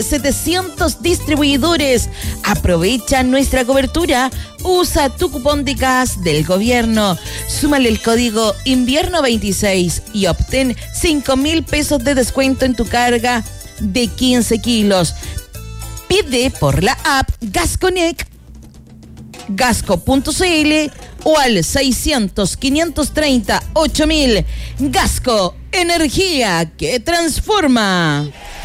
700 distribuidores. Aprovecha nuestra cobertura. Usa tu cupón de gas del gobierno. Súmale el código invierno 26 y obtén 5.000 pesos de descuento en tu carga de 15 kilos. Pide por la app GasConnect, gasco.cl o al 600-530-8000. Gasco, energía que transforma.